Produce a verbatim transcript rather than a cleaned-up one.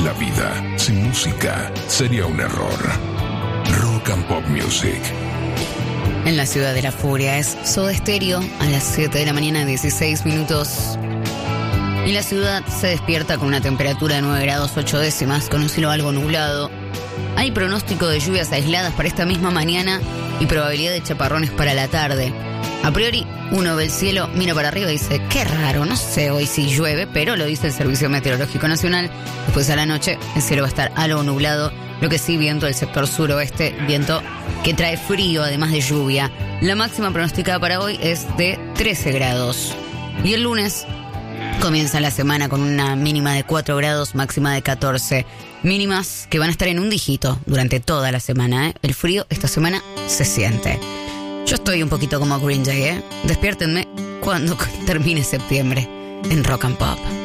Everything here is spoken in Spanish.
la vida. Sin música sería un error. Rock and Pop Music. En la ciudad de la furia es Soda Stereo a las siete de la mañana, dieciséis minutos. Y la ciudad se despierta con una temperatura de nueve grados ocho décimas, con un cielo algo nublado. Hay pronóstico de lluvias aisladas para esta misma mañana y probabilidad de chaparrones para la tarde. A priori, uno ve el cielo, mira para arriba y dice, qué raro, no sé hoy si llueve, pero lo dice el Servicio Meteorológico Nacional. Después a la noche el cielo va a estar algo nublado, lo que sí, viento del sector suroeste, viento que trae frío además de lluvia. La máxima pronosticada para hoy es de trece grados. Y el lunes comienza la semana con una mínima de cuatro grados, máxima de catorce. Mínimas que van a estar en un dígito durante toda la semana, ¿eh? El frío esta semana se siente. Yo estoy un poquito como Green Day, ¿eh? Despiértenme cuando termine septiembre en Rock and Pop.